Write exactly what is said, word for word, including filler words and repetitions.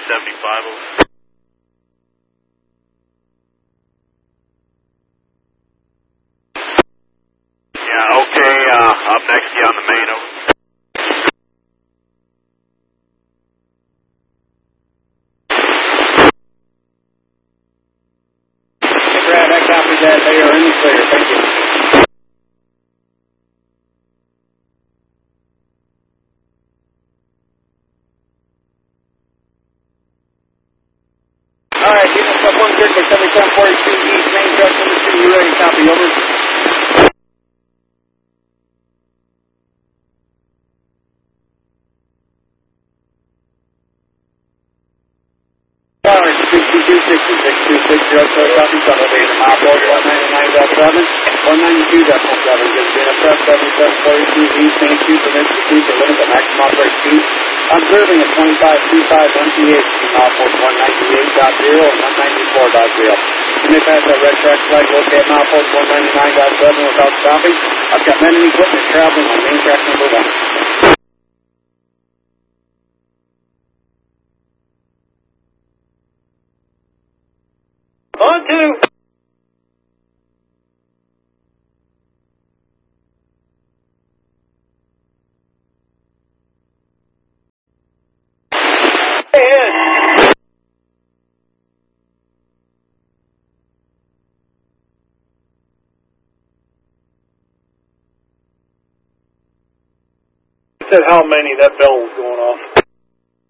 seventy-five over. Yeah, okay, uh, up next to you on the main, over. Brad, I copy that. They are in the clear. Thank you. All right, give us up one good for seventy-seven forty-two East Main Truck Industry. You ready? Copy, over. All right, six two two six six two six zero, so copy, son of a mile four, one ninety-nine point seven, one ninety-two point seven, just been a press seventy-seven forty-two East Main Street from Institute to limit the maximum operating speed. Observing a twenty-five two five one P H, mile four, one ninety-eight point zero and one ninety-four point zero. You may pass that red track flag located mile four, one ninety-nine point seven without stopping. I've got men and equipment traveling on main track number one. On two. Ahead. Said how many that bell was going off.